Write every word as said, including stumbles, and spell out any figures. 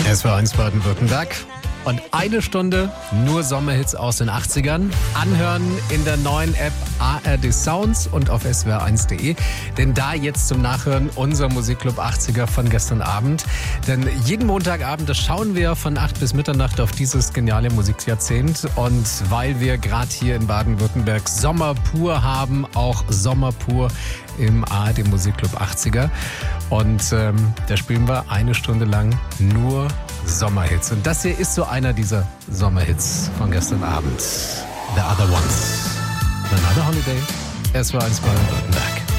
S W R eins Baden-Württemberg. Und eine Stunde nur Sommerhits aus den achtzigern. Anhören in der neuen App A R D Sounds und auf S W R eins punkt de. Denn da jetzt zum Nachhören unser Musikclub achtziger von gestern Abend. Denn jeden Montagabend, das schauen wir von acht bis Mitternacht auf dieses geniale Musikjahrzehnt. Und weil wir gerade hier in Baden-Württemberg Sommer pur haben, auch Sommer pur im A R D Musikclub achtziger. Und ähm, da spielen wir eine Stunde lang nur Sommerhits. Und das hier ist so einer dieser Sommerhits von gestern Abend. The Other Ones. Another Holiday. S W R eins Baden-Württemberg.